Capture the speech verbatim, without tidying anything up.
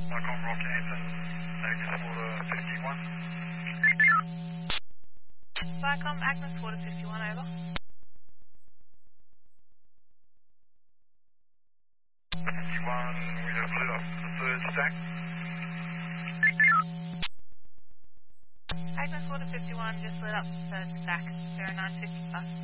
Viacom Rockhampton, Agnes Water fifty-one. Viacom, Agnes Water fifty-one, over. fifty-one, we have lit up the third stack. Agnes Water fifty-one, just lit up the third stack, zero nine fifty-five.